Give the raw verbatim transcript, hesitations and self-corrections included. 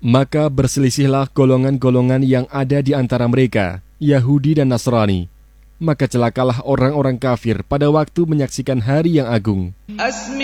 Maka berselisihlah golongan-golongan yang ada di antara mereka, Yahudi dan Nasrani. Maka celakalah orang-orang kafir pada waktu menyaksikan hari yang agung.